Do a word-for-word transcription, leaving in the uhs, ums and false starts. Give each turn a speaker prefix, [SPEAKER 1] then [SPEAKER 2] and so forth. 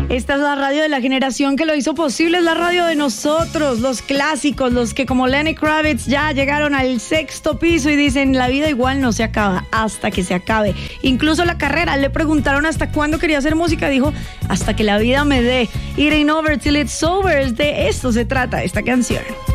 [SPEAKER 1] Esta es la radio de la generación que lo hizo posible, es la radio de nosotros, los clásicos, los que como Lenny Kravitz ya llegaron al sexto piso y dicen, la vida igual no se acaba hasta que se acabe. Incluso la carrera, le preguntaron hasta cuándo quería hacer música, dijo, hasta que la vida me dé. It ain't over till it's over, de esto se trata esta canción.